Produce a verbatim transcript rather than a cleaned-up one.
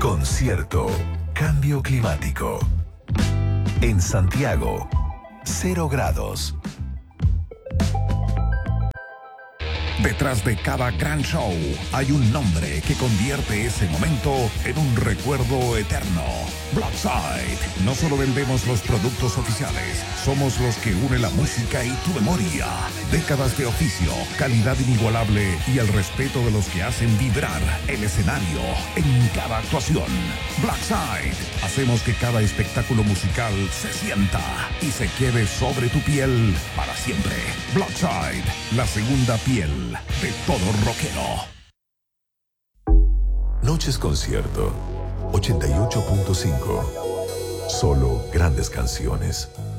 Concierto Cambio Climático. En Santiago, cero grados. Detrás de cada gran show hay un nombre que convierte ese momento en un recuerdo eterno. Blackside. No solo vendemos los productos oficiales, somos los que une la música y tu memoria. Décadas de oficio, calidad inigualable y el respeto de los que hacen vibrar el escenario en cada actuación. Blackside. Hacemos que cada espectáculo musical se sienta y se quede sobre tu piel para siempre. Blackside, la segunda piel de todo rockero. Noches Concierto ochenta y ocho punto cinco. Solo grandes canciones.